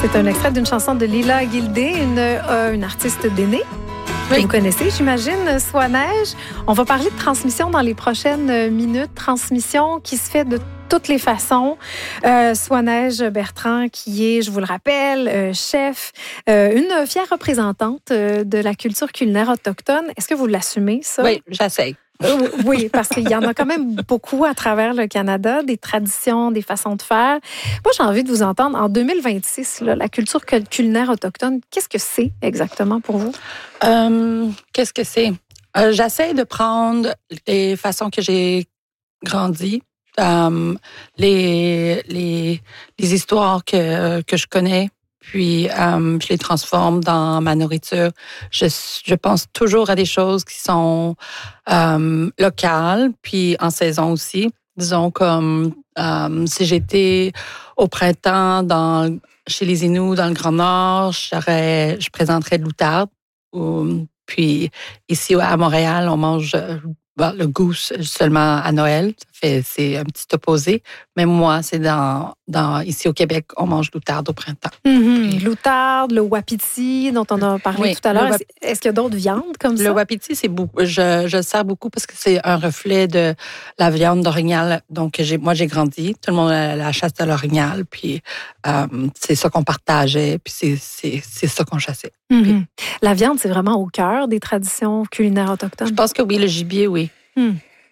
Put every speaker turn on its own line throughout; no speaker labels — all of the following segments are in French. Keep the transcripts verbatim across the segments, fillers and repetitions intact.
C'est un extrait d'une chanson de Lila Gildé, une, euh, une artiste d'aîné. Oui. Vous connaissez, j'imagine, Sois Neige. On va parler de transmission dans les prochaines minutes. Transmission qui se fait de toutes les façons. Euh, Sois Neige Bertrand, qui est, je vous le rappelle, euh, chef, euh, une fière représentante euh, de la culture culinaire autochtone. Est-ce que vous l'assumez, ça?
Oui, j'essaie.
Euh, oui, parce qu'il y en a quand même beaucoup à travers le Canada, des traditions, des façons de faire. Moi, j'ai envie de vous entendre. En deux mille vingt-six, là, la culture culinaire autochtone, qu'est-ce que c'est exactement pour vous?
Euh, qu'est-ce que c'est? Euh, j'essaie de prendre les façons que j'ai grandi, euh, les, les, les histoires que, que je connais, puis euh, je les transforme dans ma nourriture. Je, je pense toujours à des choses qui sont euh, locales, puis en saison aussi. Disons comme euh, si j'étais au printemps dans, chez les Inuits dans le Grand Nord, j'aurais, je présenterais de l'outarde. Ou, puis ici à Montréal, on mange bon, le goose seulement à Noël. Ça fait, c'est un petit opposé. Mais moi, c'est dans, dans ici au Québec, on mange l'outarde au printemps.
Mm-hmm. Puis, l'outarde, le wapiti, dont on a parlé
oui,
tout à l'heure.
Wap...
Est-ce qu'il y a d'autres viandes comme ça?
Le wapiti, c'est beaucoup. Je, je le sers beaucoup parce que c'est un reflet de la viande d'orignal. Donc, j'ai, moi, j'ai grandi. Tout le monde a la chasse de l'orignal. Puis, euh, c'est ça qu'on partageait. Puis, c'est, c'est, c'est ça qu'on chassait.
Mm-hmm.
Puis,
la viande, c'est vraiment au cœur des traditions culinaires autochtones?
Je pense que oui, le gibier, oui.
Mm.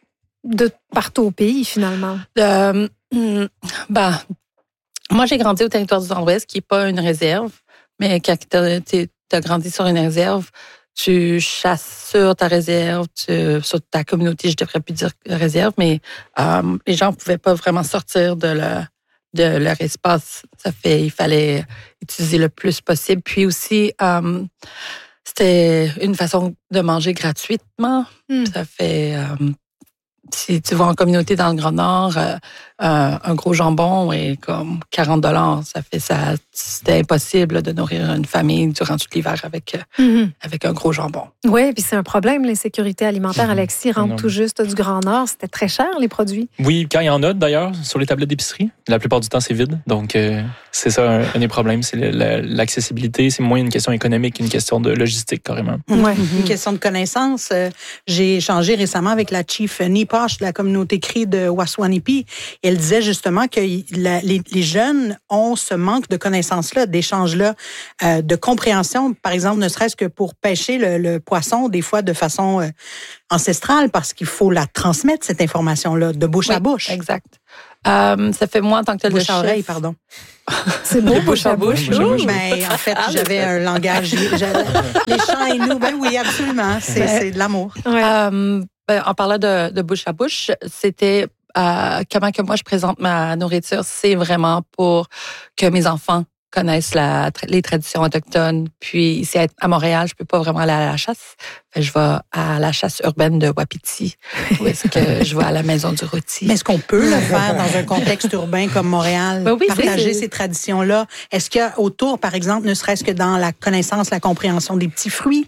De partout au pays, finalement?
Euh, ben, moi, j'ai grandi au territoire du Nord-Ouest, qui n'est pas une réserve, mais quand tu as grandi sur une réserve, tu chasses sur ta réserve, tu, sur ta communauté, je devrais plus dire réserve, mais euh, les gens ne pouvaient pas vraiment sortir de, le, de leur espace. Ça fait, il fallait utiliser le plus possible. Puis aussi, euh, c'était une façon de manger gratuitement. Mm. Ça fait... Euh, si tu vas en communauté dans le Grand Nord, euh, euh, un gros jambon est comme quarante dollars. Ça fait ça. C'était impossible de nourrir une famille durant tout l'hiver avec, euh, mm-hmm. avec un gros jambon.
Oui, puis c'est un problème, l'insécurité alimentaire. Mm-hmm. Alexis rentre tout juste du Grand Nord. C'était très cher, les produits.
Oui, quand il y en a, d'ailleurs, sur les tablettes d'épicerie, la plupart du temps, c'est vide. Donc, euh, c'est ça un, un des problèmes. C'est l'accessibilité. C'est moins une question économique qu'une question de logistique, carrément.
Mm-hmm. Ouais. Mm-hmm. Une question de connaissance. Euh, j'ai échangé récemment avec la chief Nipa de la communauté Cri de Waswanipi. Elle disait justement que la, les, les jeunes ont ce manque de connaissances-là, d'échanges-là, euh, de compréhension, par exemple, ne serait-ce que pour pêcher le, le poisson, des fois de façon euh, ancestrale, parce qu'il faut la transmettre, cette information-là, de bouche
oui,
à bouche.
Exact. Euh, ça fait moi, en tant que tel
bouche
de
à
chef.
oreille, pardon.
C'est beau, bouche à bouche.
bouche, à bouche. Ben, en fait, j'avais un langage... Les chants et nous, ben oui, absolument. C'est, c'est de l'amour.
Ouais. Euh, ben, en parlant de, de bouche à bouche, c'était euh, comment que moi je présente ma nourriture, c'est vraiment pour que mes enfants connaissent la, les traditions autochtones. Puis ici à Montréal, je peux pas vraiment aller à la chasse. Fait, je vais à la chasse urbaine de Wapiti. Ou est-ce que je vais à la maison du rôti?
Mais est-ce qu'on peut le faire dans un contexte urbain comme Montréal?
Ben oui,
partager ces traditions-là. Est-ce qu'il y a autour, par exemple, ne serait-ce que dans la connaissance, la compréhension des petits fruits?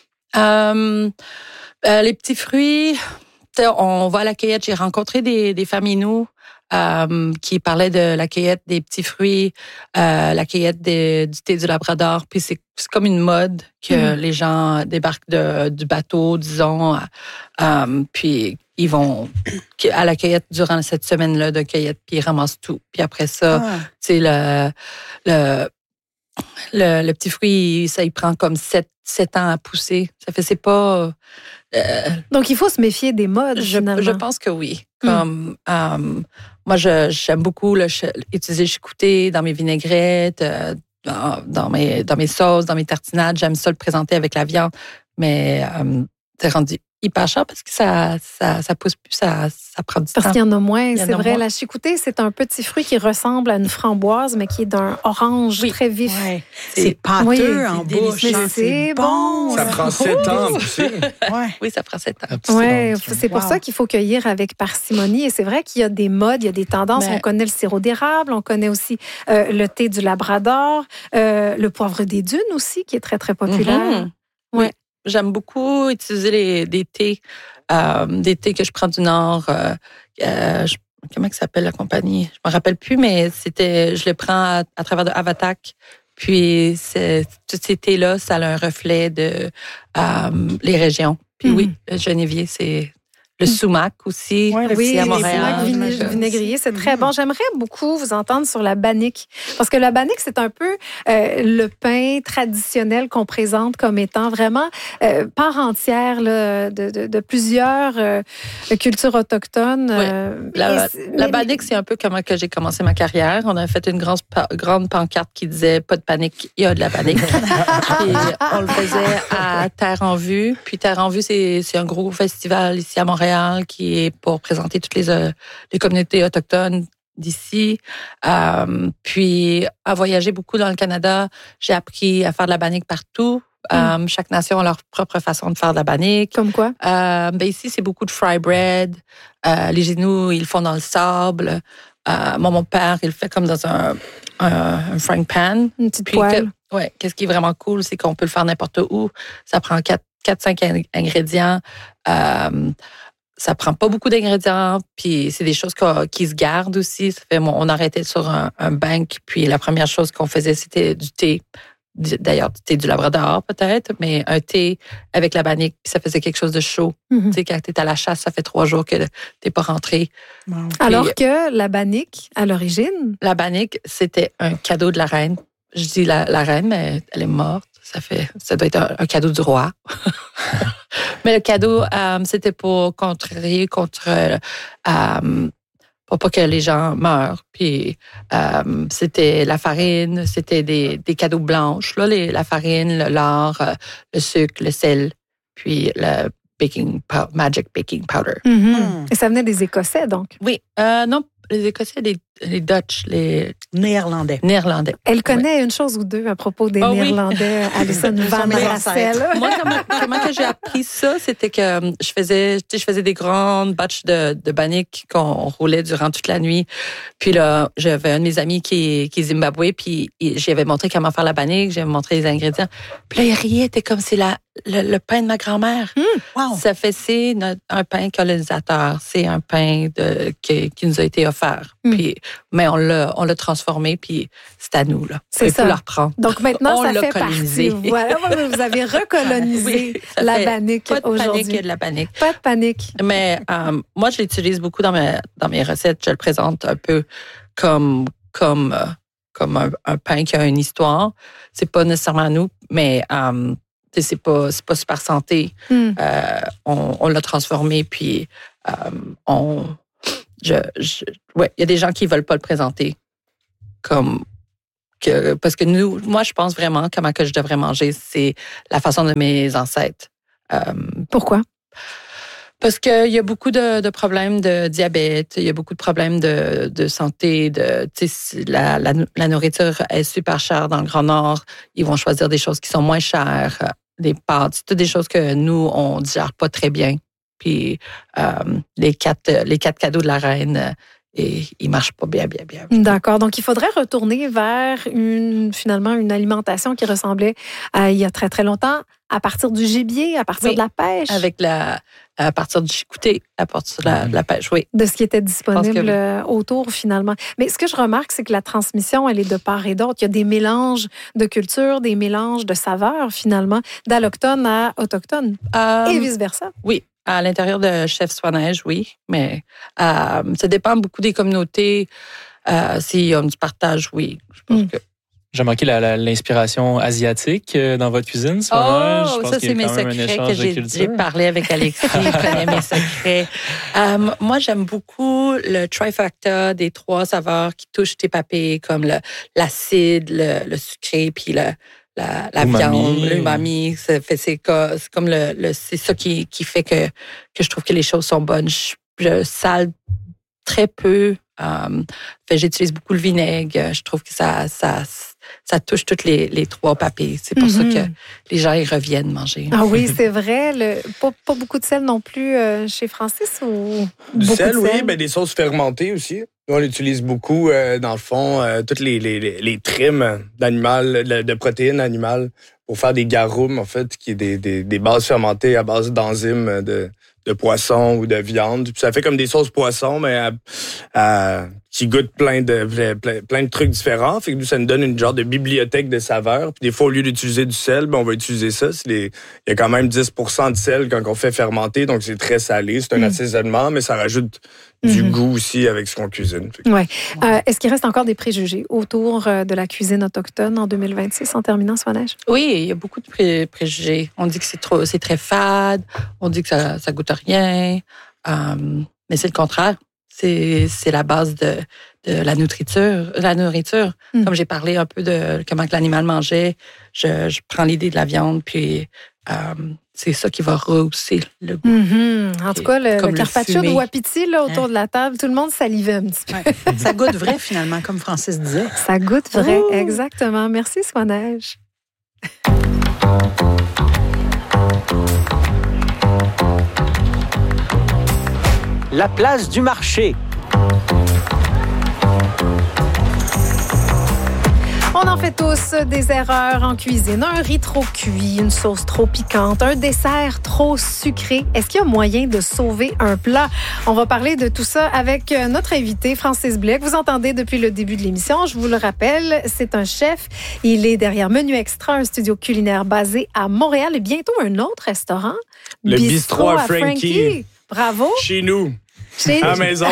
Euh, euh, les petits fruits, on va à la cueillette. J'ai rencontré des, des familles nous euh, qui parlaient de la cueillette des petits fruits, euh, la cueillette des, du thé du Labrador. Puis c'est, c'est comme une mode que mmh. les gens débarquent de, du bateau, disons. Euh, puis ils vont à la cueillette durant cette semaine-là de cueillette, puis ils ramassent tout. Puis après ça, ah. tu sais, le, le, le, le petit fruit, ça il prend comme sept, sept ans à pousser. Ça fait, c'est pas...
Euh, Donc, il faut se méfier des modes,
je,
finalement.
Je pense que oui. Comme, mm. euh, moi, je, j'aime beaucoup là, utiliser le chicouté dans mes vinaigrettes, euh, dans, dans, mes, dans mes sauces, dans mes tartinades. J'aime ça le présenter avec la viande. Mais euh, c'est rendu hyper cher parce que ça, ça, ça pousse plus, ça, ça prend du
parce
temps.
Parce qu'il y en a moins, c'est vrai.
Moins.
La chicouté, c'est un petit fruit qui ressemble à une framboise, mais qui est d'un orange oui. très vif.
Ouais. C'est, c'est pâteux oui, en c'est bouche.
Mais c'est bon.
Ça prend sept ans, tu sais.
Ouais. Oui, ça prend sept ans.
Ouais, c'est pour wow. ça qu'il faut cueillir avec parcimonie. Et c'est vrai qu'il y a des modes, il y a des tendances. Mais... On connaît le sirop d'érable, on connaît aussi euh, le thé du Labrador, euh, le poivre des dunes aussi, qui est très, très populaire.
Mm-hmm. Ouais. Oui. J'aime beaucoup utiliser les, des thés, euh, des thés que je prends du Nord. Euh, euh, je, comment ça s'appelle la compagnie? Je me rappelle plus, mais c'était, je les prends à, à travers de Avatak. Puis c'est, tous ces thés-là, ça a un reflet de euh, les régions. Puis mm-hmm. oui, le genévier, c'est le sumac aussi,
ouais,
aussi
oui,
à Montréal.
Le sumac vinaigrier, c'est très bon. J'aimerais beaucoup vous entendre sur la bannique. Parce que la bannique, c'est un peu euh, le pain traditionnel qu'on présente comme étant vraiment euh, part entière là, de, de, de plusieurs euh, cultures autochtones.
Oui.
Euh,
la, la bannique, c'est un peu comment que j'ai commencé ma carrière. On a fait une grande, grande pancarte qui disait « Pas de panique, il y a de la bannique ». Puis on le faisait à Terre en Vue. Puis Terre en Vue, c'est, c'est un gros festival ici à Montréal qui est pour présenter toutes les, euh, les communautés autochtones d'ici. Euh, puis, à voyager beaucoup dans le Canada, j'ai appris à faire de la bannique partout. Mm. Euh, chaque nation a leur propre façon de faire de la bannique.
Comme quoi?
Euh, ben ici, c'est beaucoup de fry bread. Euh, les genoux, ils le font dans le sable. Euh, moi, mon père, il le fait comme dans un, un, un frying pan.
Une petite
puis
poêle.
Que, ouais, qu'est-ce qui est vraiment cool, c'est qu'on peut le faire n'importe où. Ça prend quatre, quatre, cinq ingrédients. Euh, Ça prend pas beaucoup d'ingrédients, puis c'est des choses qui se gardent aussi. Ça fait, on arrêtait sur un, un bank, puis la première chose qu'on faisait, c'était du thé. D'ailleurs, du thé du Labrador peut-être, mais un thé avec la bannique, puis ça faisait quelque chose de chaud. Mm-hmm. Tu sais, quand t'es à la chasse, ça fait trois jours que t'es pas rentré.
Wow. Alors puis, que la bannique, à l'origine?
La bannique, c'était un cadeau de la reine. Je dis la, la reine, mais elle est morte. Ça fait, ça doit être un, un cadeau du roi. Mais le cadeau, euh, c'était pour contrarier contre, euh, pour pas que les gens meurent. Puis euh, c'était la farine, c'était des, des cadeaux blanches, là, les, la farine, le lard, euh, le sucre, le sel, puis le baking magic baking powder.
Mm-hmm. Mm. Et ça venait des Écossais, donc?
Oui, euh, non, les Écossais, les, les Dutch, les
Néerlandais.
Néerlandais.
Elle connaît ouais. une chose ou deux à propos des oh, Néerlandais. Oui. Alison Van Rassel.
Moi, comment, comment que j'ai appris ça, c'était que je faisais, tu sais, je faisais des grandes batches de, de bannique qu'on roulait durant toute la nuit. Puis là, j'avais un de mes amis qui, qui est Zimbabwe, puis j'avais montré comment faire la bannique, j'avais montré les ingrédients. Puis là, il riait, était comme c'est la, le, le pain de ma grand-mère.
Mmh, wow.
Ça fait, c'est notre, un pain colonisateur. C'est un pain de, qui, qui nous a été offert. Mmh. Puis, mais on l'a, on l'a transformé, puis c'est à nous, là.
C'est ça.
On peut le reprendre.
Donc maintenant,
on
ça
l'a
fait
colonisé.
partie. Voilà, vous avez recolonisé oui, la bannique
pas de
aujourd'hui.
Panique et de la panique.
Pas de panique.
Mais euh, moi, je l'utilise beaucoup dans mes, dans mes recettes. Je le présente un peu comme, comme, euh, comme un, un pain qui a une histoire. C'est pas nécessairement nous, mais... Euh, c'est pas c'est pas super santé. Mm. Euh, on, on l'a transformé, puis euh, on je, je ouais, il y a des gens qui veulent pas le présenter comme que parce que nous, moi je pense vraiment comment que je devrais manger, c'est la façon de mes ancêtres. Euh,
Pourquoi?
Parce qu'il y a beaucoup de, de problèmes de diabète, il y a beaucoup de problèmes de, de santé, de la, la, la nourriture est super chère dans le Grand Nord. Ils vont choisir des choses qui sont moins chères, des pâtes, c'est toutes des choses que nous, on digère pas très bien. Puis euh, les quatre les quatre cadeaux de la reine, et ils marchent pas bien, bien, bien.
D'accord. Donc, il faudrait retourner vers une, finalement, une alimentation qui ressemblait à il y a très, très longtemps, à partir du gibier, à partir
oui,
de la pêche.
Avec la, à partir du chicouté, à partir de la, de la pêche, oui.
De ce qui était disponible
oui.
autour, finalement. Mais ce que je remarque, c'est que la transmission, elle est de part et d'autre. Il y a des mélanges de cultures, des mélanges de saveurs, finalement, d'allochtones à autochtones. Euh, et vice-versa.
Oui. À l'intérieur de Chef Soineige, oui, mais euh, ça dépend beaucoup des communautés. Euh, s'il y a du partage, oui. Je pense mm. que...
J'ai manqué la, la, l'inspiration asiatique dans votre cuisine. Ce
oh,
je pense
ça, c'est mes secrets que j'ai, j'ai parlé avec Alexis. Il connaît mes secrets. Euh, moi, j'aime beaucoup le trifecta des trois saveurs qui touchent tes papilles, comme le, l'acide, le, le sucré, puis le... La, la viande, l'umami, c'est, c'est, c'est comme le, le c'est ça qui, qui fait que, que je trouve que les choses sont bonnes. Je, je sale très peu. Euh, fait, j'utilise beaucoup le vinaigre. Je trouve que ça, ça, ça touche toutes les, les trois papilles. C'est pour mm-hmm. ça que les gens y reviennent manger.
Ah oui, c'est vrai. Le, pas, pas beaucoup de sel non plus euh, chez Francis ou
du
beaucoup
sel,
de
oui.
sel?
Ben, des sauces fermentées aussi. Nous, on utilise beaucoup, euh, dans le fond, euh, toutes les, les, les, les trims d'animal, de, de protéines animales pour faire des garum, en fait, qui est des, des, des bases fermentées à base d'enzymes de, de poisson ou de viande. Puis ça fait comme des sauces poisson, mais à, à, qui goûte plein de plein, plein de trucs différents. Fait que nous, ça nous donne une genre de bibliothèque de saveurs. Puis des fois, au lieu d'utiliser du sel, ben, on va utiliser ça. C'est des, il y a quand même dix pour cent de sel quand on fait fermenter, donc c'est très salé. C'est un mmh. assaisonnement, mais ça rajoute du mmh. goût aussi avec ce qu'on cuisine.
Ouais. Euh, est-ce qu'il reste encore des préjugés autour de la cuisine autochtone en deux mille vingt-six, en terminant, Swan-Neige?
Oui, il y a beaucoup de pré- préjugés. On dit que c'est trop, c'est très fade. On dit que ça, ça goûte rien. Um, mais c'est le contraire. C'est, c'est la base de, de la nourriture. La nourriture. Mm. Comme j'ai parlé un peu de comment que l'animal mangeait, je, je prends l'idée de la viande, puis um, c'est ça qui va rehausser le goût.
Mm-hmm. En tout cas, le, le carpaccio
le
de wapiti là, autour hein? de la table, tout le monde salivait un petit peu.
Ouais. Ça goûte vrai, finalement, comme Francis disait.
Ça goûte vrai, oh! Exactement. Merci, Swan-Neige.
La place du marché.
On en fait tous des erreurs en cuisine. Un riz trop cuit, une sauce trop piquante, un dessert trop sucré. Est-ce qu'il y a moyen de sauver un plat? On va parler de tout ça avec notre invité, Francis Blais, que vous entendez depuis le début de l'émission. Je vous le rappelle, c'est un chef. Il est derrière Menu Extra, un studio culinaire basé à Montréal et bientôt un autre restaurant.
Le bistrot à Frankie.
Frankie. Bravo.
Chez nous.
Chez...
À la maison.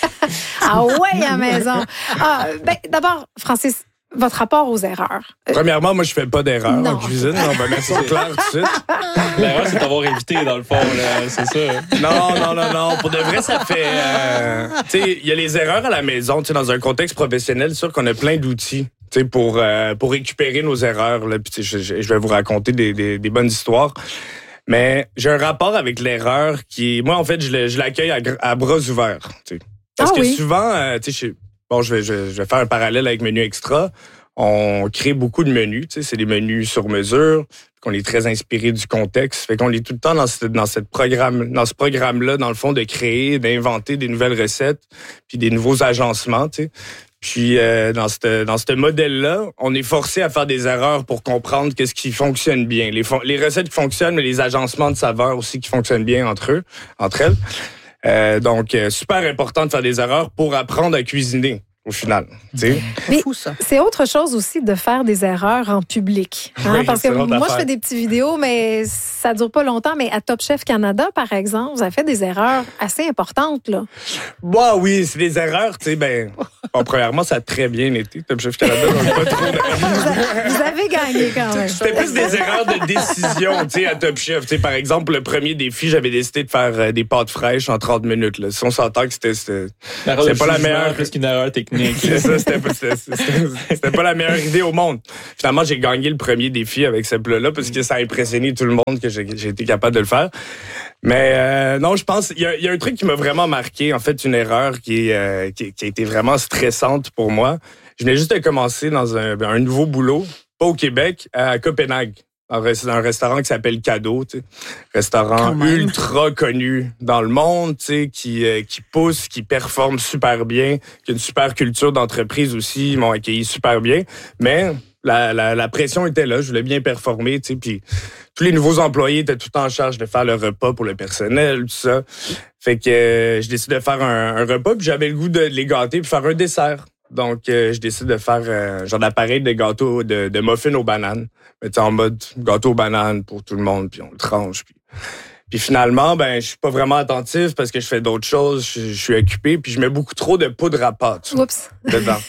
Ah ouais, à la maison. Ah, ben, d'abord, Francis, votre rapport aux erreurs.
Premièrement, moi, je fais pas d'erreur en cuisine. On va mettre ça clair tout de suite.
L'erreur, c'est d'avoir évité, dans le fond. Là, c'est ça.
Non, non, non, non. Pour de vrai, ça fait... Euh, tu sais, il y a les erreurs à la maison. Tu sais, dans un contexte professionnel, c'est sûr qu'on a plein d'outils. Tu sais, pour, euh, pour récupérer nos erreurs. Là. Puis, je, je vais vous raconter des, des, des bonnes histoires. Mais j'ai un rapport avec l'erreur qui... Moi, en fait, je, je l'accueille à, à bras ouverts. Tu sais. Parce ah, que oui. souvent, euh, tu sais, je, bon, je vais, je, je vais faire un parallèle avec Menu Extra. On crée beaucoup de menus. Tu sais, c'est des menus sur mesure, qu'on est très inspiré du contexte. Fait qu'on est tout le temps dans ce, dans cette programme, dans ce programme-là, dans le fond, de créer, d'inventer des nouvelles recettes, puis des nouveaux agencements, tu sais. Puis euh, dans ce dans ce modèle-là, on est forcé à faire des erreurs pour comprendre qu'est-ce qui fonctionne bien. Les, fon- les recettes qui fonctionnent, mais les agencements de saveurs aussi qui fonctionnent bien entre eux, entre elles. Euh, donc, euh, super important de faire des erreurs pour apprendre à cuisiner. Au final,
c'est fou ça. C'est autre chose aussi de faire des erreurs en public, hein? Oui, parce que moi affaire. Je fais des petites vidéos, mais ça dure pas longtemps. Mais à Top Chef Canada, par exemple, vous avez fait des erreurs assez importantes là.
Bah oui, c'est des erreurs, tu sais, ben. Bon, premièrement, ça a très bien été Top Chef Canada, donc pas trop.
De... Vous avez gagné quand même.
C'était plus des erreurs de décision, tu sais, à Top Chef. Tu sais, par exemple, le premier défi, j'avais décidé de faire euh, des pâtes fraîches en trente minutes. Là. Si on s'entend que c'était, c'était, c'était pas la meilleure.
Plus qu'une erreur technique.
C'est ça, c'était, c'était, c'était, c'était pas la meilleure idée au monde. Finalement, j'ai gagné le premier défi avec ce plat-là parce que ça a impressionné tout le monde que j'ai, j'ai été capable de le faire. Mais euh, non, je pense il y a, y a un truc qui m'a vraiment marqué, en fait, une erreur qui, euh, qui, qui a été vraiment stressante pour moi. Je venais juste de commencer dans un, un nouveau boulot, pas au Québec, à Copenhague. Dans un restaurant qui s'appelle Cadeau, tu sais, restaurant ultra connu dans le monde, tu sais, qui euh, qui pousse, qui performe super bien, qui a une super culture d'entreprise aussi, ils m'ont accueilli super bien, mais la la, la pression était là, je voulais bien performer, tu sais, puis tous les nouveaux employés étaient tout en charge de faire le repas pour le personnel, tout ça. Fait que euh, je décide de faire un, un repas, puis j'avais le goût de les gâter puis faire un dessert. Donc, euh, je décide de faire euh, un genre d'appareil de gâteau, de, de muffins aux bananes. Mais en mode gâteau aux bananes pour tout le monde, puis on le tranche. Puis, puis finalement, ben, je suis pas vraiment attentif parce que je fais d'autres choses, je, je suis occupé, puis je mets beaucoup trop de poudre à pâte
Oups.
dedans.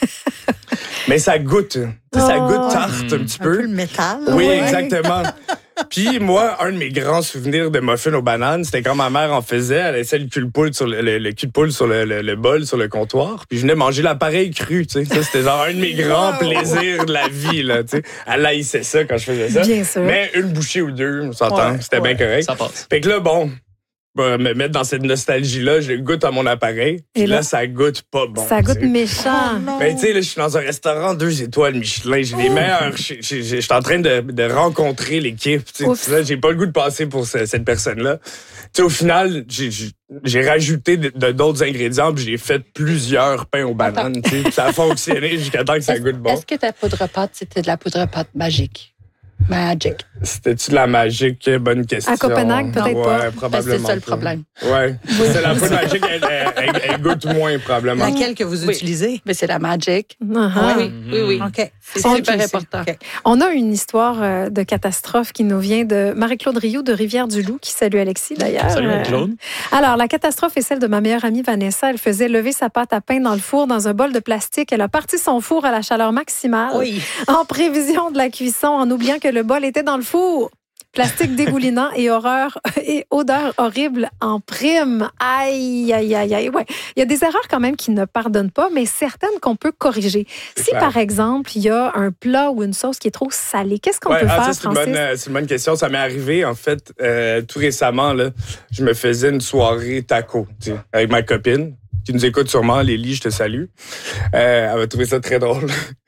Mais ça goûte. Oh. Ça goûte tarte un petit peu.
Un peu le métal.
Oui,
ouais.
exactement. Puis moi, un de mes grands souvenirs de muffins aux bananes, c'était quand ma mère en faisait. Elle laissait le cul de poule sur le, le, le cul de poule sur le, le, le bol, sur le comptoir. Puis je venais manger l'appareil cru, tu sais. Ça, c'était genre un de mes grands plaisirs de la vie, là, tu sais. Elle haïssait ça quand je faisais ça.
Bien sûr.
Mais une bouchée ou deux, on s'entend. Ouais, c'était ouais, bien correct.
Ça passe.
Fait que là, bon, bah, me mettre dans cette nostalgie-là, je goûte à mon appareil. Puis là, là, ça goûte pas bon.
Ça goûte t'sais. méchant.
Oh, ben, tu sais, là, je suis dans un restaurant deux étoiles Michelin. J'ai les meilleurs. Je suis en train de, de rencontrer l'équipe. Là, j'ai pas le goût de passer pour ce, cette personne-là. Tu sais, au final, j'ai, j'ai rajouté de, de, d'autres ingrédients puis j'ai fait plusieurs pains aux bananes. Ça a fonctionné jusqu'à temps que ça goûte bon.
Est-ce que ta poudre pâte, c'était de la poudre pâte magique? Magic.
C'était-tu de la magique? Bonne question.
À Copenhague, peut-être
ouais,
pas.
Ben,
probablement.
c'est ça le
pas.
problème.
Ouais. C'est la poudre magique, elle, elle, elle, elle goûte moins, probablement.
Laquelle que vous
Oui.
utilisez?
Mais c'est la Magic.
Uh-huh.
Oui, oui, oui.
OK.
C'est
Ok,
super
c'est-
important.
OK.
On a une histoire euh, de catastrophe qui nous vient de Marie-Claude Rioux de Rivière-du-Loup, qui salue Alexis d'ailleurs.
Salut,
Euh,
Claude.
Alors, la catastrophe est celle de ma meilleure amie Vanessa. Elle faisait lever sa pâte à pain dans le four dans un bol de plastique. Elle a parti son four à la chaleur maximale
Oui.
en prévision de la cuisson, en oubliant que le bol était dans le four. Plastique dégoulinant et horreur et odeur horrible en prime. Aïe, aïe, aïe, aïe. Ouais. Il y a des erreurs quand même qui ne pardonnent pas, mais certaines qu'on peut corriger.
C'est
Si,
clair.
par exemple, il y a un plat ou une sauce qui est trop salée, qu'est-ce qu'on
Ouais,
peut
ah,
faire,
ça, c'est une,
Francis?
bonne, euh, c'est une bonne question. Ça m'est arrivé, en fait, euh, tout récemment. Là, je me faisais une soirée taco tu sais, avec ma copine, qui nous écoute sûrement. Lélie, je te salue. Euh, elle va trouver ça très drôle.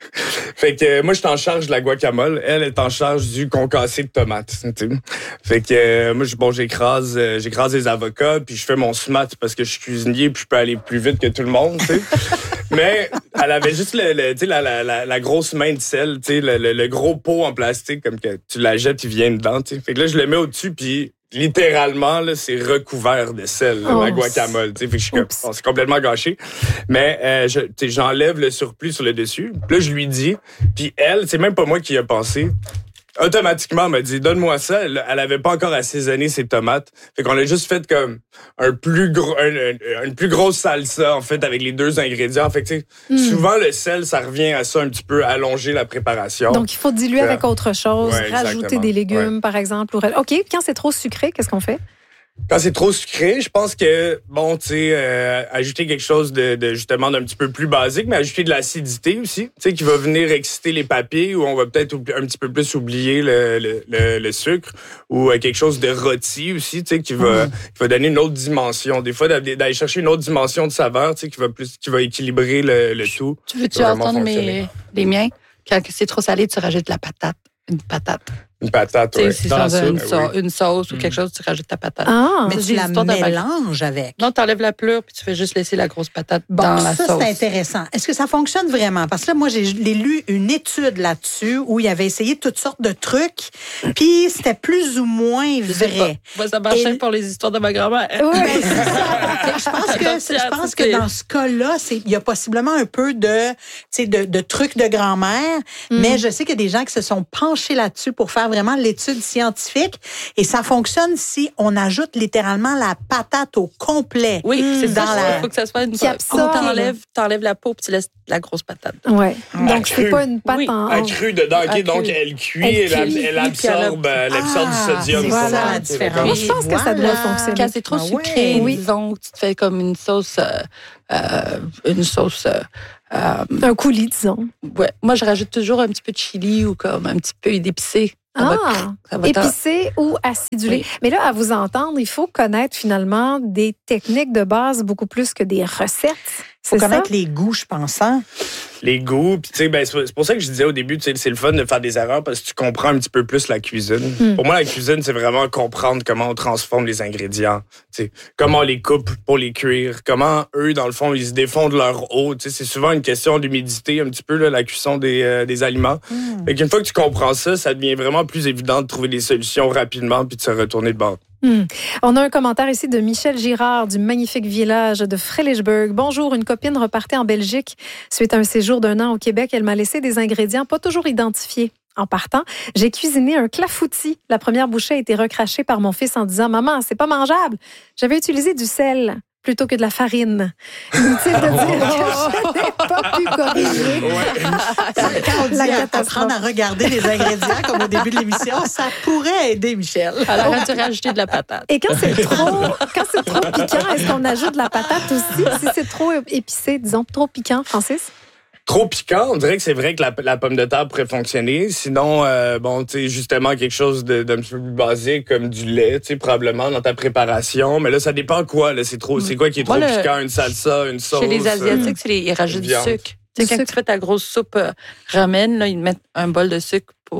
Fait que euh, moi, je suis en charge de la guacamole. Elle est en charge du concassé de tomates. Tu sais. Fait que euh, moi, je- bon, j'écrase, euh, j'écrase les avocats, puis je fais mon smat parce que je suis cuisinier, puis je peux aller plus vite que tout le monde. Tu sais. Mais elle avait juste le, le, tu sais, la, la, la, la grosse main de sel, tu sais, le, le, le gros pot en plastique, comme que tu la jettes, il vient dedans. Tu sais. Fait que là, je le mets au-dessus, puis littéralement, là, c'est recouvert de sel, là,
Oh,
ma guacamole. Tu sais. Fait que je suis comme,
oups.
bon, c'est complètement gâché. Mais euh, je, tu sais, j'enlève le surplus sur le dessus. Puis là, je lui dis, puis elle, c'est même pas moi qui y a pensé. Automatiquement, elle m'a dit, donne-moi ça. Elle, elle avait pas encore assaisonné ses tomates. Fait qu'on a juste fait comme un plus gros, un, un- une plus grosse salsa, en fait, avec les deux ingrédients. Fait que, tu sais,
Mm.
souvent, le sel, ça revient à ça un petit peu, allonger la préparation.
Donc, il faut diluer
Ouais.
avec autre chose,
Ouais,
rajouter
exactement.
des légumes, par exemple. ou- OK, quand c'est trop sucré, qu'est-ce qu'on fait?
Quand c'est trop sucré, je pense que, bon, tu sais, euh, ajouter quelque chose de, de justement d'un petit peu plus basique, mais ajouter de l'acidité aussi, tu sais, qui va venir exciter les papilles, ou on va peut-être oubli- un petit peu plus oublier le, le, le, le sucre, ou euh, quelque chose de rôti aussi, tu sais, qui va, qui va donner une autre dimension. Des fois, d'aller d'aller chercher une autre dimension de saveur, tu sais, qui va plus, qui va équilibrer le, le tout.
Tu veux-tu
Ça va vraiment
entendre mes,
fonctionner.
les miens? Quand c'est trop salé, tu rajoutes de la patate. Une patate.
Une patate,
Tu sais,
ouais.
si
Dans la
c'est une,
soupe,
sau-
oui.
une sauce ou
Mm.
quelque chose, tu rajoutes ta patate.
Ah,
Mais
c'est
tu
des
la
histoires de mag-
mélanges avec.
Non, tu enlèves la pleure puis tu fais juste laisser la grosse patate
Bon,
dans la
ça,
sauce.
c'est intéressant. Est-ce que ça fonctionne vraiment? Parce que là, moi, j'ai j'ai lu une étude là-dessus où il avait essayé toutes sortes de trucs, puis c'était plus ou moins
Je sais
vrai.
pas. Moi, ça marchait
Et-
pour les histoires de ma grand-mère.
Oui.
Ben, c'est ça. Fait que je pense que,
Attention,
je pense
c'est-
que dans ce cas-là, c'est, il y a possiblement un peu de, tu sais, de, de trucs de grand-mère,
Mm.
mais je sais qu'il y a des gens qui se sont penchés là-dessus pour faire vraiment l'étude scientifique, et ça fonctionne si on ajoute littéralement la patate au complet.
Oui, c'est
Dans
ça.
la-
Il faut que ça soit une
Qui absorbe.
On t'enlève, t'enlèves la peau puis tu laisses la grosse patate.
Ouais. Donc,
Accru.
c'est pas une pâte
Oui,
en.
À cru dedans, OK,
Accru.
donc elle cuit,
Elle
elle, ab-
cuit,
elle
puis elle
absorbe, euh, elle absorbe
Ah,
du sodium.
c'est
qu'on
ça,
a,
la
tu sais,
différence.
d'accord.
Moi, je pense que ça doit
Voilà.
fonctionner.
Quand c'est trop
Ah
sucré,
ouais.
Oui.
disons que tu te fais comme une sauce, euh, euh, une sauce. euh, euh,
Un coulis, disons.
ouais. Moi, je rajoute toujours un petit peu de chili ou comme un petit peu d'épicé. Ça va-
Ah,
ça va t'en-
épicé ou acidulé.
Oui.
Mais là, à vous entendre, il faut connaître finalement des techniques de base beaucoup plus que des recettes.
Il faut
C'est ça?
connaître les goûts, je pense. Hein?
Les goûts, puis tu sais, ben, c'est c'est pour ça que je disais au début, tu sais, c'est le fun de faire des erreurs parce que tu comprends un petit peu plus la cuisine.
Mm.
Pour moi, la cuisine, c'est vraiment comprendre comment on transforme les ingrédients, tu sais, comment on les coupe pour les cuire, comment eux, dans le fond, ils se défendent leur eau. Tu sais, c'est souvent une question d'humidité, un petit peu, là, la cuisson des, euh, des aliments.
Mm.
Fait qu'une fois que tu comprends ça, ça devient vraiment plus évident de trouver des solutions rapidement puis de se retourner de bord.
Hmm. On a un commentaire ici de Michel Girard du magnifique village de Frelichburg. Bonjour, une copine repartait en Belgique suite à un séjour d'un an au Québec. Elle m'a laissé des ingrédients pas toujours identifiés. En partant, j'ai cuisiné un clafoutis. La première bouchée a été recrachée par mon fils en disant « Maman, c'est pas mangeable. J'avais utilisé du sel plutôt que de la farine. » Inutile de dire que je n'ai pas pu corriger.
Quand on
La
dit à-
catastrophe.
apprendre à regarder les ingrédients, comme au début de l'émission, ça pourrait aider Michel.
Alors, tu rajouter de la patate.
Et quand c'est trop, quand c'est trop piquant, est-ce qu'on ajoute de la patate aussi? Si c'est trop épicé, disons, trop piquant, Francis?
Trop piquant, on dirait que c'est vrai que la, la pomme de terre pourrait fonctionner. Sinon, euh, bon, tu sais, justement, quelque chose de- d'un petit peu plus basique, comme du lait, tu sais, probablement dans ta préparation. Mais là, ça dépend quoi, là. C'est trop, c'est quoi qui est trop
Moi, le-
piquant? Une salsa, une sauce?
Chez les
euh,
Asiatiques, c'est les- ils rajoutent du
viande.
sucre. Tu sais,
Du
quand
sucre.
tu fais ta grosse soupe euh, ramen, là, ils te mettent un bol de sucre pour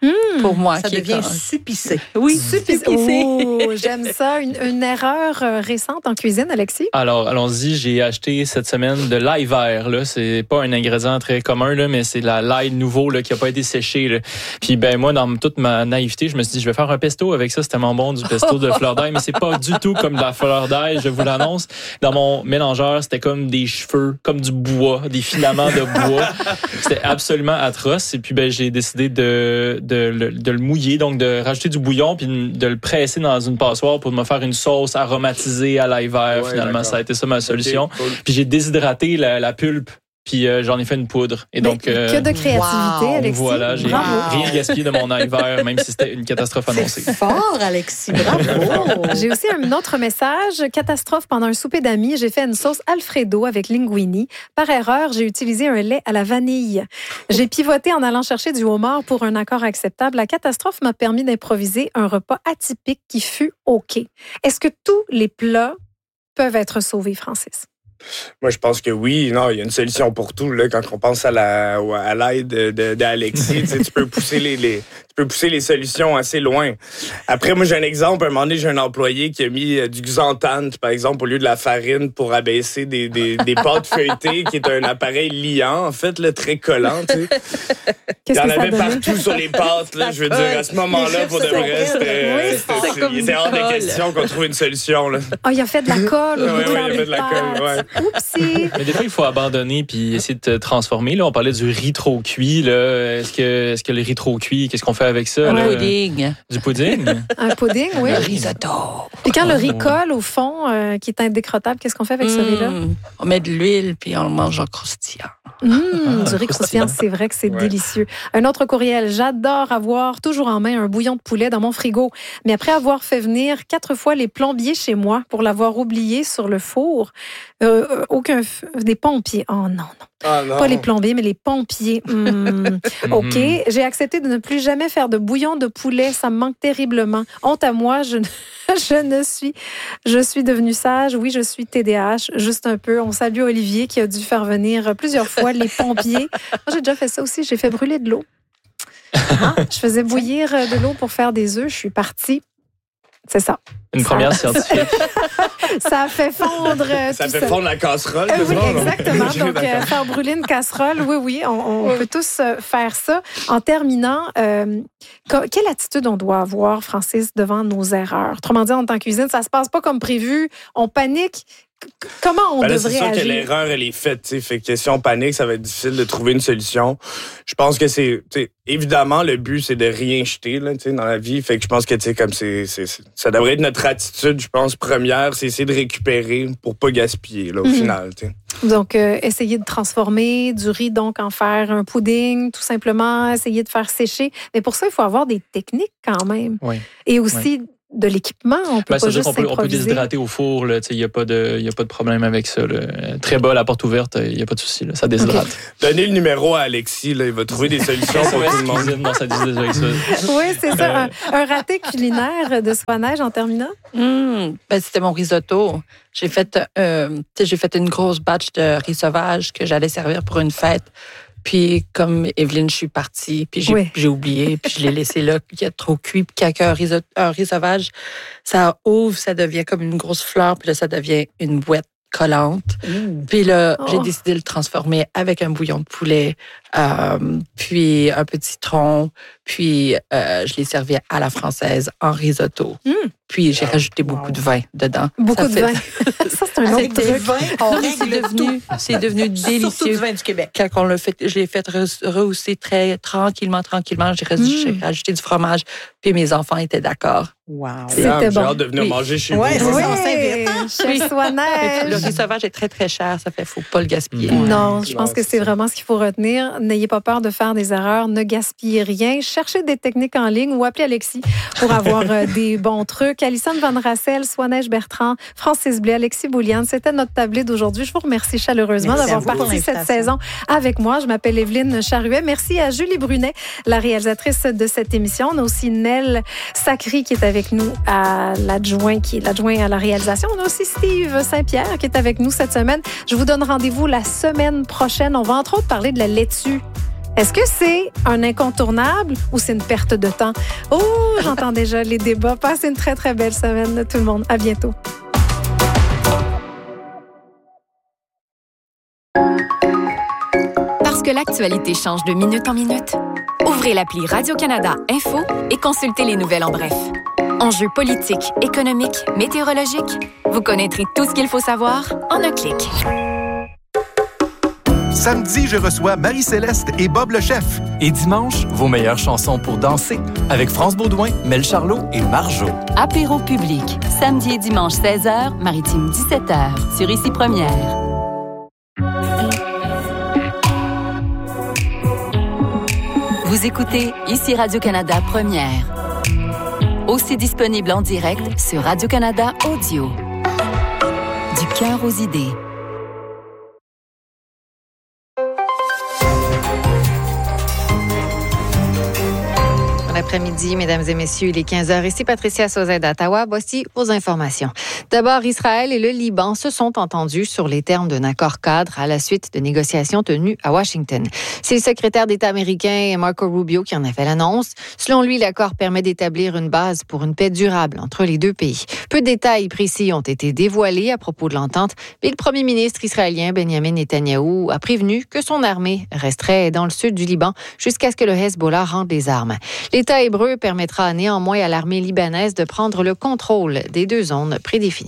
Mmh, pour moi.
Ça
qui
devient
est...
supicé.
Oui,
supicé. Oh, j'aime ça. Une, une erreur récente en cuisine, Alexis?
Alors, allons-y. J'ai acheté cette semaine de l'ail vert. Là. C'est pas un ingrédient très commun, là, mais c'est de la, l'ail nouveau là, qui a pas été séché. Là. Puis, ben moi, dans toute ma naïveté, je me suis dit, je vais faire un pesto avec ça. C'est tellement bon, du pesto de fleur d'ail. Mais c'est pas du tout comme de la fleur d'ail, je vous l'annonce. Dans mon mélangeur, c'était comme des cheveux, comme du bois, des filaments de bois. C'était absolument atroce. Et puis, ben j'ai décidé de... De le, de le mouiller, donc de rajouter du bouillon puis de le presser dans une passoire pour me faire une sauce aromatisée à l'ail vert. Ouais, finalement, d'accord. Ça a été ça ma solution. Okay, cool. Puis j'ai déshydraté la, la pulpe. Puis euh, j'en ai fait une poudre. Et donc,
euh, que de créativité, wow. Alexis.
Voilà, j'ai
bravo.
rien gaspillé de mon ail vert, même si c'était une catastrophe annoncée.
C'est fort, Alexis. Bravo.
J'ai aussi un autre message. Catastrophe pendant un souper d'amis. J'ai fait une sauce Alfredo avec linguini. Par erreur, j'ai utilisé un lait à la vanille. J'ai pivoté en allant chercher du homard pour un accord acceptable. La catastrophe m'a permis d'improviser un repas atypique qui fut OK. Est-ce que tous les plats peuvent être sauvés, Francis?
Moi, je pense que oui. Non, il y a une solution pour tout. Là, quand on pense à la à l'aide de, de, d'Alexis, tu sais, tu peux pousser les, les tu peux pousser les solutions assez loin. Après, moi, j'ai un exemple. À un moment donné, j'ai un employé qui a mis du xanthane, par exemple, au lieu de la farine pour abaisser des, des, des pâtes feuilletées, qui est un appareil liant, en fait, là, très collant. Tu sais. Il y en avait partout sur les pâtes. Là, je veux dire, à ce moment-là, pour de vrai, c'était, oui, c'était, c'était, c'était, c'était hors de question qu'on trouve une solution. Là.
Oh, il a fait de la colle.
Oui, oui, il a fait de la colle, ouais.
Oupsie.
Mais des fois, il faut abandonner puis essayer de te transformer. Là, on parlait du riz trop cuit. Là. Est-ce que, est-ce que le riz trop cuit, qu'est-ce qu'on fait avec ça?
Un
là?
pudding.
Du pudding?
Un pudding, oui.
Le risotto.
Puis quand le riz colle au fond, euh, qui est indécrottable, qu'est-ce qu'on fait avec mmh. ce riz-là?
On met de l'huile puis on le mange en croustillant.
Mmh, ah, du riz croustillant, c'est vrai que c'est ouais. délicieux. Un autre courriel. J'adore avoir toujours en main un bouillon de poulet dans mon frigo. Mais après avoir fait venir quatre fois les plombiers chez moi pour l'avoir oublié sur le four, euh, aucun... Des pompiers. Oh non, non.
Ah, non.
Pas les plombiers, mais les pompiers. Mmh. OK. J'ai accepté de ne plus jamais faire de bouillon de poulet. Ça me manque terriblement. Honte à moi, je ne, je ne suis... Je suis devenue sage. Oui, je suis T D A H. Juste un peu. On salue Olivier qui a dû faire venir plusieurs fois les pompiers. Moi, j'ai déjà fait ça aussi. J'ai fait brûler de l'eau. Ah, je faisais bouillir de l'eau pour faire des œufs. Je suis partie. C'est ça.
Une
ça,
première scientifique.
Ça a fait fondre.
Ça fait ça. fondre la casserole.
Euh, oui, exactement. Donc, euh, faire brûler une casserole, oui, oui, on, on oui. peut tous euh, faire ça. En terminant, euh, quelle attitude on doit avoir, Francis, devant nos erreurs? Autrement dit, en tant que cuisine, ça se passe pas comme prévu. On panique. Comment on
ben là,
devrait
c'est sûr
agir?
Que l'erreur, elle est faite. T'sais. Fait que si on panique, ça va être difficile de trouver une solution. Je pense que c'est... Évidemment, le but, c'est de rien jeter là, dans la vie. Fait que je pense que comme c'est, c'est, ça devrait être notre attitude, je pense, première, c'est essayer de récupérer pour pas gaspiller là, au mm-hmm. final. T'sais.
Donc, euh, essayer de transformer du riz, donc en faire un pudding, tout simplement, essayer de faire sécher. Mais pour ça, il faut avoir des techniques quand même.
Oui.
Et aussi... Oui. De l'équipement, on peut
ben,
pas juste
on peut,
s'improviser.
On peut déshydrater au four, il n'y a, a pas de problème avec ça. Là. Très bas, la porte ouverte, il n'y a pas de souci, là, ça déshydrate. Okay.
Donnez le numéro à Alexis, là, il va trouver des solutions pour tout le monde.
Non, ça dit déjà avec ça.
Oui, c'est ça. Un, un raté culinaire de Soi-Neige en terminant?
Mmh, ben, c'était mon risotto. J'ai fait, euh, j'ai fait une grosse batch de riz sauvage que j'allais servir pour une fête. Puis, comme Evelyne, je suis partie, puis j'ai, oui. j'ai oublié, puis je l'ai laissé là, qui a trop cuit, puis qu'il y a un riz, un riz sauvage, ça ouvre, ça devient comme une grosse fleur, puis là, ça devient une bouette collante. Mmh. Puis là, oh. j'ai décidé de le transformer avec un bouillon de poulet, euh, puis un peu de citron, puis euh, je l'ai servi à la française en risotto. Mmh. Puis j'ai rajouté beaucoup wow. de vin dedans.
Beaucoup
ça
de
fait...
vin. Ça, c'est un autre truc.
Vin, on non, c'est devenu, c'est devenu délicieux.
Surtout du vin du Québec.
Quand on l'a fait, je l'ai fait rehausser très tranquillement, tranquillement. J'ai rajouté, mmh. rajouté du fromage, puis mes enfants étaient d'accord.
Wow.
C'était
bon. J'ai
bon.
hâte de venir
oui.
manger chez
ouais,
vous.
Oui,
on s'invite. Chez Soi-Neige.
Le riz sauvage est très, très cher. Ça fait faut pas le gaspiller.
Mmh. Non, je pense non, que c'est, c'est vraiment ce qu'il faut retenir. N'ayez pas peur de faire des erreurs. Ne gaspillez rien. Cherchez des techniques en ligne ou appelez Alexis pour avoir euh, des bons trucs. Alison Van Rassel, Soi-Neige Bertrand, Francis Blais, Alexis Bouliane. C'était notre tablé d'aujourd'hui. Je vous remercie chaleureusement
Merci
d'avoir parti cette saison avec moi. Je m'appelle Evelyne Charuet. Merci à Julie Brunet, la réalisatrice de cette émission. On a aussi Nel Sacry qui est avec nous à l'adjoint, qui est l'adjoint à la réalisation. On a aussi Steve Saint-Pierre qui est avec nous cette semaine. Je vous donne rendez-vous la semaine prochaine. On va entre autres parler de la laitue. Est-ce que c'est un incontournable ou c'est une perte de temps? Oh, j'entends déjà les débats. Passez une très, très belle semaine, tout le monde. À bientôt.
Parce que l'actualité change de minute en minute, ouvrez l'appli Radio-Canada Info et consultez les nouvelles en bref. Enjeux politiques, économiques, météorologiques, vous connaîtrez tout ce qu'il faut savoir en un clic.
Samedi, je reçois Marie-Céleste et Bob le chef.
Et dimanche, vos meilleures chansons pour danser avec France Baudouin, Mel Charlot et Marjo.
Apéro public, samedi et dimanche seize heures, Maritime dix-sept heures, sur Ici Première. Vous écoutez Ici Radio-Canada Première. Aussi disponible en direct sur Radio-Canada Audio. Du cœur aux idées.
Bon après-midi, mesdames et messieurs, il est quinze heures. Ici Patricia Sauzet d'Ottawa. Voici vos informations. D'abord, Israël et le Liban se sont entendus sur les termes d'un accord cadre à la suite de négociations tenues à Washington. C'est le secrétaire d'État américain Marco Rubio qui en a fait l'annonce. Selon lui, l'accord permet d'établir une base pour une paix durable entre les deux pays. Peu de détails précis ont été dévoilés à propos de l'entente, mais le premier ministre israélien Benjamin Netanyahou a prévenu que son armée resterait dans le sud du Liban jusqu'à ce que le Hezbollah rende les armes. L'État hébreu permettra néanmoins à l'armée libanaise de prendre le contrôle des deux zones prédéfinies.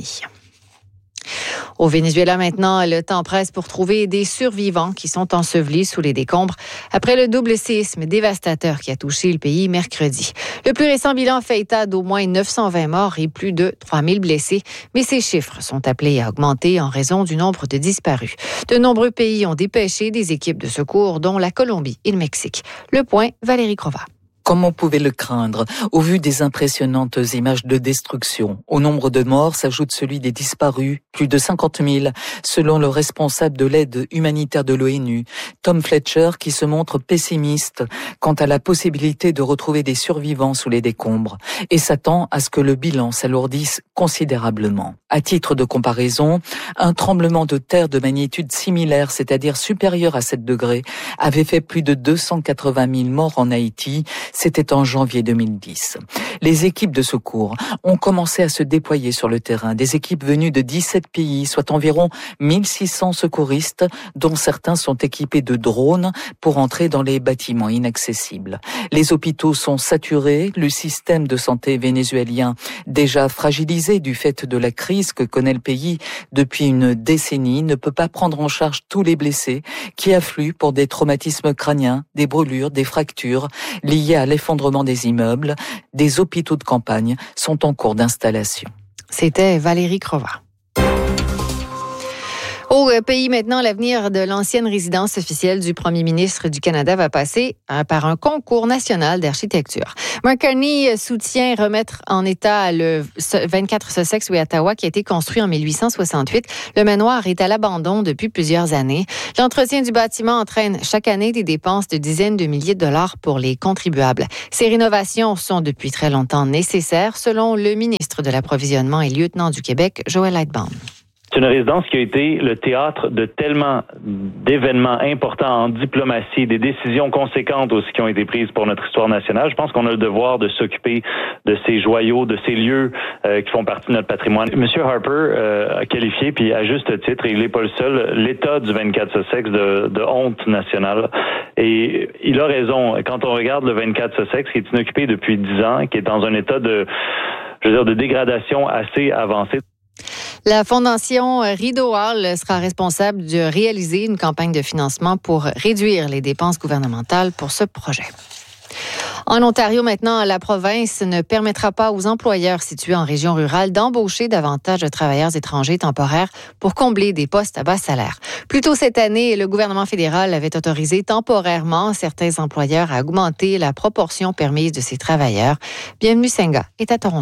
Au Venezuela maintenant, le temps presse pour trouver des survivants qui sont ensevelis sous les décombres après le double séisme dévastateur qui a touché le pays mercredi. Le plus récent bilan fait état d'au moins neuf cent vingt morts et plus de trois mille blessés, mais ces chiffres sont appelés à augmenter en raison du nombre de disparus. De nombreux pays ont dépêché des équipes de secours, dont la Colombie et le Mexique. Le point, Valérie Crova.
Comme on pouvait le craindre, au vu des impressionnantes images de destruction. Au nombre de morts s'ajoute celui des disparus, plus de cinquante mille, selon le responsable de l'aide humanitaire de l'ONU, Tom Fletcher, qui se montre pessimiste quant à la possibilité de retrouver des survivants sous les décombres et s'attend à ce que le bilan s'alourdisse considérablement. À titre de comparaison, un tremblement de terre de magnitude similaire, c'est-à-dire supérieur à sept degrés, avait fait plus de deux cent quatre-vingt mille morts en Haïti. C'était en janvier deux mille dix. Les équipes de secours ont commencé à se déployer sur le terrain. Des équipes venues de dix-sept pays, soit environ mille six cents secouristes, dont certains sont équipés de drones pour entrer dans les bâtiments inaccessibles. Les hôpitaux sont saturés. Le système de santé vénézuélien, déjà fragilisé du fait de la crise que connaît le pays depuis une décennie, ne peut pas prendre en charge tous les blessés qui affluent pour des traumatismes crâniens, des brûlures, des fractures liées à l'effondrement des immeubles. Des hôpitaux de campagne sont en cours d'installation.
C'était Valérie Crova. Au pays maintenant, l'avenir de l'ancienne résidence officielle du premier ministre du Canada va passer par un concours national d'architecture. Mark Carney soutient remettre en état le vingt-quatre Sussex ou Ottawa qui a été construit en mille huit cent soixante-huit. Le manoir est à l'abandon depuis plusieurs années. L'entretien du bâtiment entraîne chaque année des dépenses de dizaines de milliers de dollars pour les contribuables. Ces rénovations sont depuis très longtemps nécessaires, selon le ministre de l'Approvisionnement et lieutenant du Québec, Joël Lightbound.
C'est une résidence qui a été le théâtre de tellement d'événements importants en diplomatie, des décisions conséquentes aussi qui ont été prises pour notre histoire nationale. Je pense qu'on a le devoir de s'occuper de ces joyaux, de ces lieux euh, qui font partie de notre patrimoine. Monsieur Harper euh, a qualifié, puis à juste titre, et il n'est pas le seul, l'état du vingt-quatre Sussex de, de honte nationale. Et il a raison. Quand on regarde le vingt-quatre Sussex, qui est inoccupé depuis dix ans, qui est dans un état de, je veux dire, de dégradation assez avancé.
La Fondation Rideau Hall sera responsable de réaliser une campagne de financement pour réduire les dépenses gouvernementales pour ce projet. En Ontario, maintenant, la province ne permettra pas aux employeurs situés en région rurale d'embaucher davantage de travailleurs étrangers temporaires pour combler des postes à bas salaire. Plus tôt cette année, le gouvernement fédéral avait autorisé temporairement certains employeurs à augmenter la proportion permise de ces travailleurs. Bienvenue Senga est à Toronto.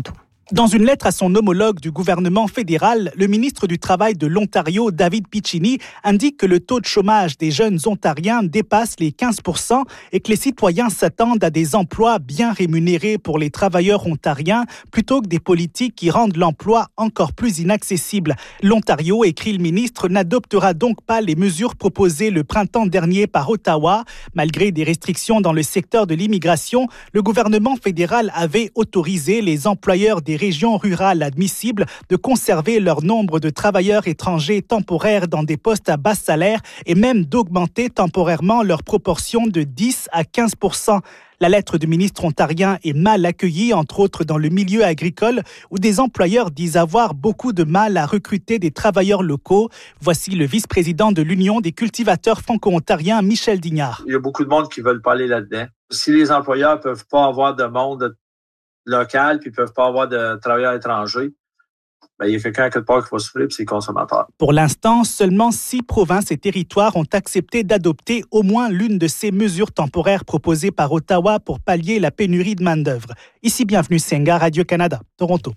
Dans une lettre à son homologue du gouvernement fédéral, le ministre du Travail de l'Ontario, David Piccini, indique que le taux de chômage des jeunes ontariens dépasse les quinze pour cent et que les citoyens s'attendent à des emplois bien rémunérés pour les travailleurs ontariens plutôt que des politiques qui rendent l'emploi encore plus inaccessible. L'Ontario, écrit le ministre, n'adoptera donc pas les mesures proposées le printemps dernier par Ottawa. Malgré des restrictions dans le secteur de l'immigration, le gouvernement fédéral avait autorisé les employeurs des régions rurales admissibles de conserver leur nombre de travailleurs étrangers temporaires dans des postes à bas salaire et même d'augmenter temporairement leur proportion de dix à quinze pour cent. La lettre du ministre ontarien est mal accueillie, entre autres dans le milieu agricole, où des employeurs disent avoir beaucoup de mal à recruter des travailleurs locaux. Voici le vice-président de l'Union des cultivateurs franco-ontariens, Michel Dignard.
Il y a beaucoup de monde qui veulent pas aller là-dedans. Si les employeurs peuvent pas avoir de monde local puis peuvent pas avoir de travailleurs étrangers, ben, il y a quelqu'un quelque part qui va souffrir, puis c'est les consommateurs.
Pour l'instant, seulement six provinces et territoires ont accepté d'adopter au moins l'une de ces mesures temporaires proposées par Ottawa pour pallier la pénurie de main-d'œuvre. Ici, bienvenue Senga, Radio-Canada, Toronto.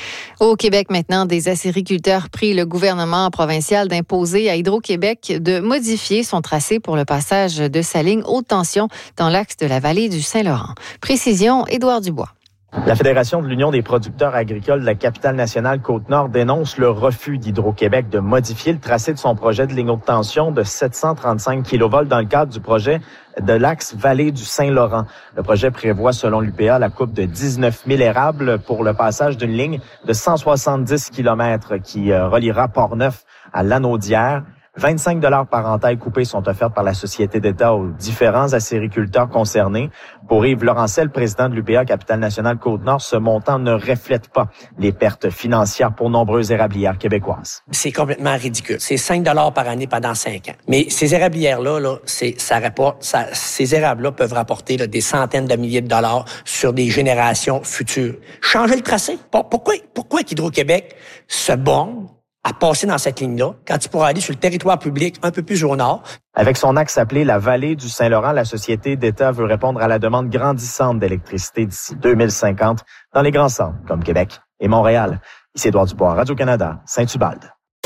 Au Québec, maintenant, des acériculteurs prient le gouvernement provincial d'imposer à Hydro-Québec de modifier son tracé pour le passage de sa ligne haute tension dans l'axe de la vallée du Saint-Laurent. Précision, Édouard Dubois.
La Fédération de l'Union des producteurs agricoles de la capitale nationale Côte-Nord dénonce le refus d'Hydro-Québec de modifier le tracé de son projet de ligne haute tension de sept cent trente-cinq kilovolts dans le cadre du projet de l'axe vallée du Saint-Laurent. Le projet prévoit, selon l'U P A, la coupe de dix-neuf mille érables pour le passage d'une ligne de cent soixante-dix kilomètres qui reliera Portneuf à Lanaudière. vingt-cinq dollars par entaille coupée sont offertes par la Société d'État aux différents acériculteurs concernés. Pour Yves Laurentiel, président de l'U P A Capitale nationale Côte-Nord, ce montant ne reflète pas les pertes financières pour nombreuses érablières québécoises.
C'est complètement ridicule. C'est cinq dollars par année pendant cinq ans. Mais ces érablières-là, là, c'est, ça rapporte, ça, ces érables-là peuvent rapporter là, des centaines de milliers de dollars sur des générations futures. Changer le tracé. Pourquoi, pourquoi qu'Hydro-Québec se borne à passer dans cette ligne-là, quand il pourra aller sur le territoire public un peu plus au nord?
Avec son axe appelé la vallée du Saint-Laurent, la Société d'État veut répondre à la demande grandissante d'électricité d'ici deux mille cinquante dans les grands centres comme Québec et Montréal. Ici Édouard Dubois, Radio-Canada, Saint-Ubalde.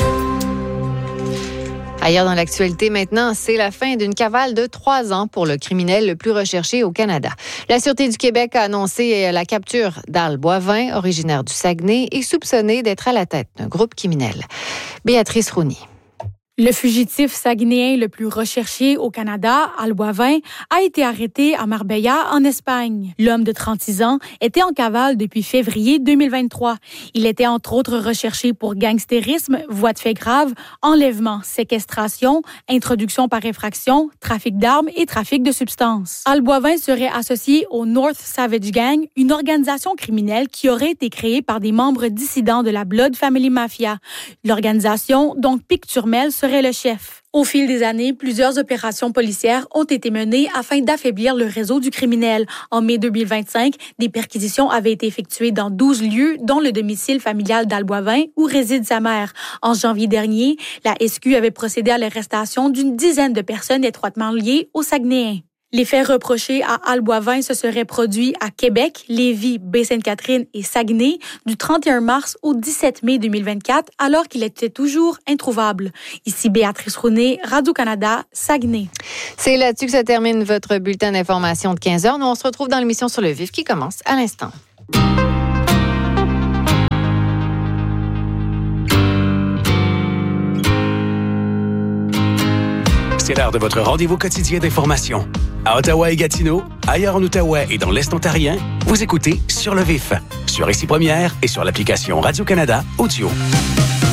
Ailleurs dans l'actualité maintenant, c'est la fin d'une cavale de trois ans pour le criminel le plus recherché au Canada. La Sûreté du Québec a annoncé la capture d'Al Boivin, originaire du Saguenay, et soupçonné d'être à la tête d'un groupe criminel. Béatrice Rouny.
Le fugitif saguenéen le plus recherché au Canada, Al Boivin, a été arrêté à Marbella, en Espagne. L'homme de trente-six ans était en cavale depuis février deux mille vingt-trois. Il était entre autres recherché pour gangstérisme, voies de fait grave, enlèvement, séquestration, introduction par infraction, trafic d'armes et trafic de substances. Al Boivin serait associé au North Savage Gang, une organisation criminelle qui aurait été créée par des membres dissidents de la Blood Family Mafia. L'organisation, dont Pic Turmel, serait le chef. Au fil des années, plusieurs opérations policières ont été menées afin d'affaiblir le réseau du criminel. En mai deux mille vingt-cinq, des perquisitions avaient été effectuées dans douze lieux, dont le domicile familial d'Al Boivin, où réside sa mère. En janvier dernier, la S Q avait procédé à l'arrestation d'une dizaine de personnes étroitement liées aux Saguenayens. Les faits reprochés à Al Boivin se seraient produits à Québec, Lévis, Baie-Sainte-Catherine et Saguenay du trente et un mars au dix-sept mai deux mille vingt-quatre, alors qu'il était toujours introuvable. Ici Béatrice Rounet, Radio-Canada, Saguenay.
C'est là-dessus que se termine votre bulletin d'information de quinze heures. Nous, on se retrouve dans l'émission Sur le vif qui commence à l'instant.
C'est l'heure de votre rendez-vous quotidien d'information. À Ottawa et Gatineau, ailleurs en Outaouais et dans l'Est ontarien, vous écoutez Sur le vif, sur Ici Première et sur l'application Radio-Canada Audio.